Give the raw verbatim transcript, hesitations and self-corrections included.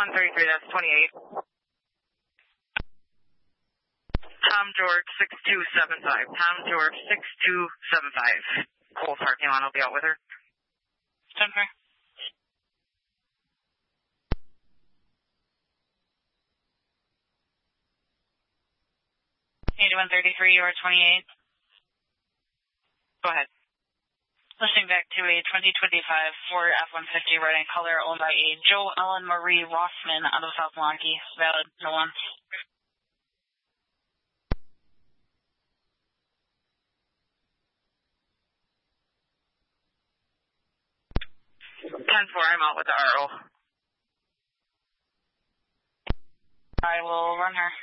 one thirty-three, that's twenty-eight. Tom George, six two seven five. Tom George, six two seven five. Cole's parking lot, I'll be out with her. ten four. eighty-one thirty-three, you are twenty-eight. Go ahead. Listening back to a twenty twenty-five Ford F one fifty red in color owned by a Joe Ellen Marie Rossman out of South Milwaukee. Valid, no one. ten four, I'm out with the R O. I will run her.